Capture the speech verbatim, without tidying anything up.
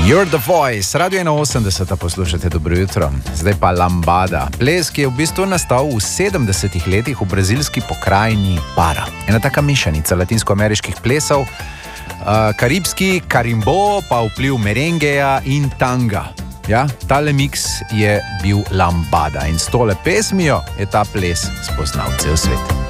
You're the voice, Radio enainosemdeset, poslušate, dobro jutro. Zdaj pa lambada, ples, ki je v bistvu nastal v sedemdesetih letih v brazilski pokrajini Para. Ena taka mešanica latinskoameriških plesov, uh, karibski, karimbo, pa vpliv merengeja in tanga. Ja, tale miks je bil lambada in s tole pesmijo je ta ples spoznal cel svet.